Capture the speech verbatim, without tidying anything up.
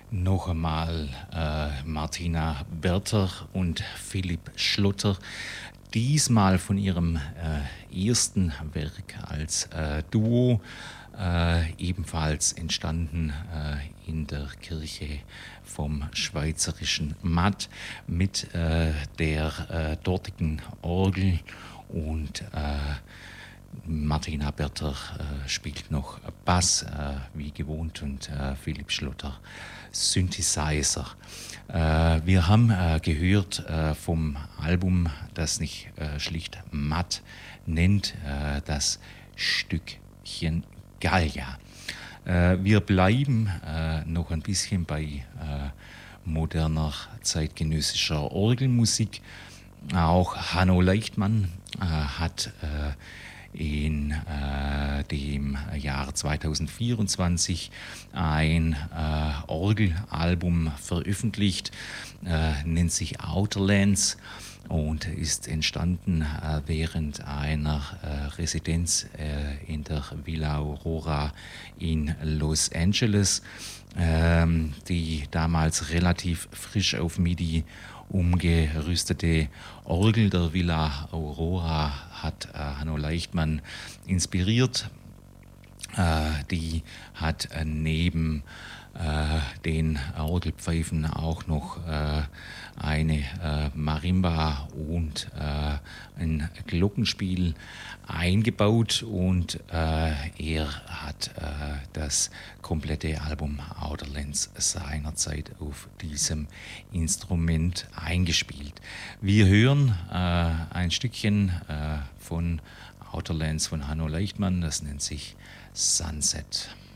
Noch einmal äh, Martina Berter und Philipp Schlutter, diesmal von ihrem äh, ersten Werk als äh, Duo, äh, ebenfalls entstanden äh, in der Kirche vom Schweizerischen Matt mit äh, der äh, dortigen Orgel und äh, Martina Berter äh, spielt noch Bass, äh, wie gewohnt, und äh, Philipp Schlutter Synthesizer. Äh, wir haben äh, gehört äh, vom Album, das sich äh, schlicht Matt nennt, äh, das Stückchen Gallia. Äh, wir bleiben äh, noch ein bisschen bei äh, moderner zeitgenössischer Orgelmusik. Auch Hanno Leichtmann äh, hat äh, in äh, dem Jahr zweitausendvierundzwanzig ein äh, Orgelalbum veröffentlicht, äh, nennt sich Outerlands und ist entstanden äh, während einer äh, Residenz äh, in der Villa Aurora in Los Angeles, ähm, die damals relativ frisch auf MIDI umgerüstete Orgel der Villa Aurora hat äh, Hanno Leichtmann inspiriert. Äh, die hat äh, neben äh, den Orgelpfeifen auch noch äh, eine äh, Marimba und äh, ein Glockenspiel eingebaut, und äh, er hat äh, das komplette Album Outerlands seinerzeit auf diesem Instrument eingespielt. Wir hören äh, ein Stückchen äh, von Outerlands von Hanno Leichtmann, das nennt sich Sunset.